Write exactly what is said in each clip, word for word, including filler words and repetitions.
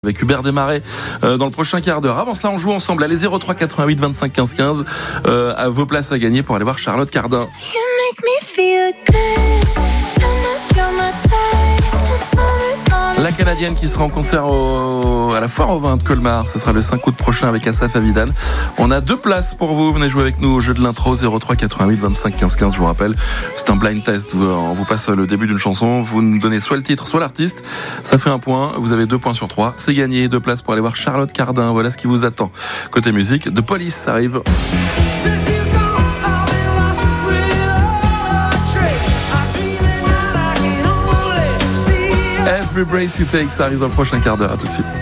Avec Hubert Desmarais euh, dans le prochain quart d'heure. Avant cela, on joue ensemble à les zéro trois quatre-vingt-huit vingt-cinq quinze quinze euh, à vos places à gagner pour aller voir Charlotte Cardin. La Canadienne qui sera en concert au, à la Foire au Vin de Colmar. Ce sera le cinq août prochain avec Asaf Avidan. On a deux places pour vous. Venez jouer avec nous au jeu de l'intro zéro trois quatre-vingt-huit vingt-cinq quinze quinze. Je vous rappelle, c'est un blind test. On vous passe le début d'une chanson. Vous nous donnez soit le titre, soit l'artiste. Ça fait un point. Vous avez deux points sur trois. C'est gagné. Deux places pour aller voir Charlotte Cardin. Voilà ce qui vous attend. Côté musique, The Police arrive. Every Breath You Take, ça arrive dans le prochain quart d'heure. À tout de suite.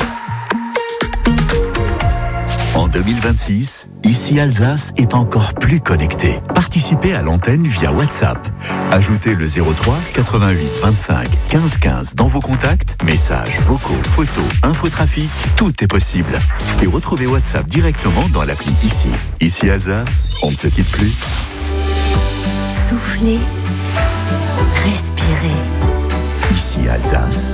En deux mille vingt-six, ici Alsace est encore plus connectée. Participez à l'antenne via WhatsApp. Ajoutez le zéro trois quatre-vingt-huit vingt-cinq quinze quinze dans vos contacts, messages, vocaux, photos, infotrafic, tout est possible. Et retrouvez WhatsApp directement dans l'appli Ici. Ici Alsace, on ne se quitte plus. Soufflez, respirez. Ici Alsace,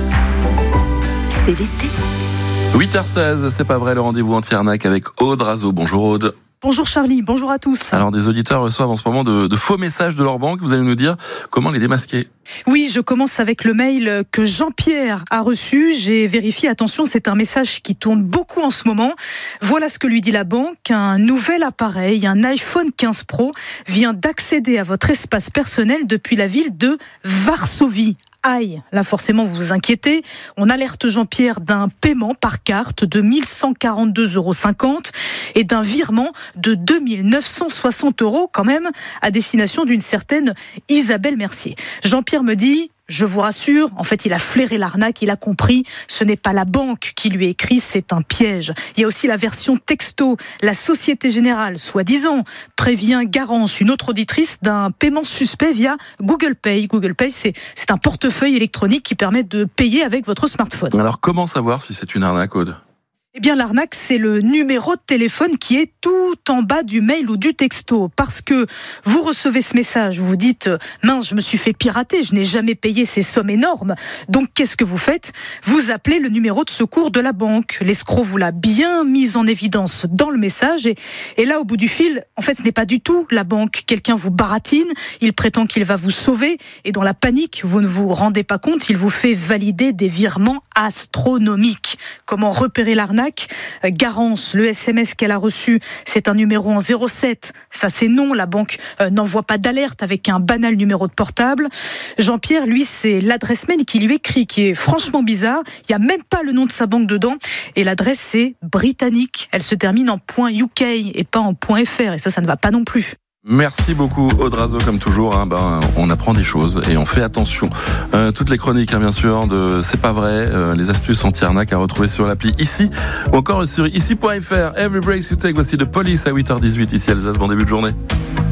c'est l'été. huit heures seize, c'est pas vrai, le rendez-vous anti-arnaque avec Aude Razo. Bonjour Aude. Bonjour Charlie, bonjour à tous. Alors des auditeurs reçoivent en ce moment de, de faux messages de leur banque. Vous allez nous dire comment les démasquer. Oui, je commence avec le mail que Jean-Pierre a reçu. J'ai vérifié, attention, c'est un message qui tourne beaucoup en ce moment. Voilà ce que lui dit la banque. Un nouvel appareil, un iPhone quinze Pro, vient d'accéder à votre espace personnel depuis la ville de Varsovie. Aïe, là forcément vous vous inquiétez. On alerte Jean-Pierre d'un paiement par carte de mille cent quarante-deux euros cinquante et d'un virement de deux mille neuf cent soixante euros quand même à destination d'une certaine Isabelle Mercier. Jean-Pierre me dit... Je vous rassure, en fait, il a flairé l'arnaque, il a compris, ce n'est pas la banque qui lui écrit, c'est un piège. Il y a aussi la version texto. La Société Générale, soi-disant, prévient Garance, une autre auditrice, d'un paiement suspect via Google Pay. Google Pay, c'est, c'est un portefeuille électronique qui permet de payer avec votre smartphone. Alors, comment savoir si c'est une arnaque, Aude ? Eh bien, l'arnaque, c'est le numéro de téléphone qui est tout en bas du mail ou du texto. Parce que vous recevez ce message, vous vous dites « Mince, je me suis fait pirater, je n'ai jamais payé ces sommes énormes. » Donc, qu'est-ce que vous faites ? Vous appelez le numéro de secours de la banque. L'escroc vous l'a bien mis en évidence dans le message. Et, et là, au bout du fil, en fait, ce n'est pas du tout la banque. Quelqu'un vous baratine, il prétend qu'il va vous sauver. Et dans la panique, vous ne vous rendez pas compte, il vous fait valider des virements astronomiques. Comment repérer l'arnaque ? Garance, le S M S qu'elle a reçu, c'est un numéro en zéro sept. Ça, c'est non. La banque euh, n'envoie pas d'alerte avec un banal numéro de portable. Jean-Pierre, lui, c'est l'adresse mail qui lui écrit, qui est franchement bizarre. Il n'y a même pas le nom de sa banque dedans. Et l'adresse, c'est britannique. Elle se termine en .U K et pas en .fr. Et ça, ça ne va pas non plus. Merci beaucoup Aude Razo, comme toujours. Hein, ben, on apprend des choses et on fait attention. Euh, toutes les chroniques, hein, bien sûr, de C'est pas vrai, euh, les astuces anti-arnaque à retrouver sur l'appli Ici ou encore sur ici point f r. Every Breath You Take, voici de Police à huit heures dix-huit ici Alsace. Bon début de journée.